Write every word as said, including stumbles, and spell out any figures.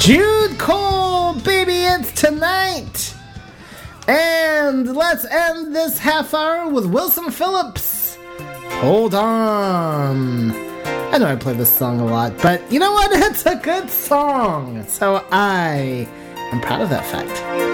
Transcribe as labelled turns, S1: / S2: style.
S1: Jude Cole, baby, it's tonight. And let's end this half hour with Wilson Phillips. Hold on. I know I play this song a lot, but you know what? It's a good song. So I am proud of that fact.